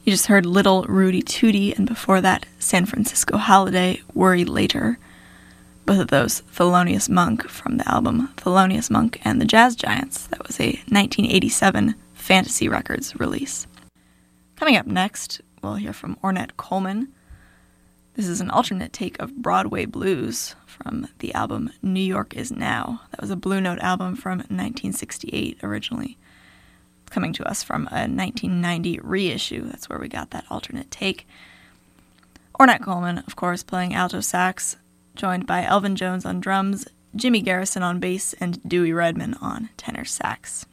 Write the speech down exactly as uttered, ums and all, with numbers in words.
You just heard Little Rudy Tooty, and before that, San Francisco Holiday, Worry Later. Both of those Thelonious Monk from the album Thelonious Monk and the Jazz Giants. That was a nineteen eighty-seven Fantasy Records release. Coming up next, we'll hear from Ornette Coleman. This is an alternate take of Broadway Blues from the album New York Is Now. That was a Blue Note album from nineteen sixty-eight originally. It's coming to us from a nineteen ninety reissue. That's where we got that alternate take. Ornette Coleman, of course, playing alto sax, joined by Elvin Jones on drums, Jimmy Garrison on bass, and Dewey Redman on tenor sax.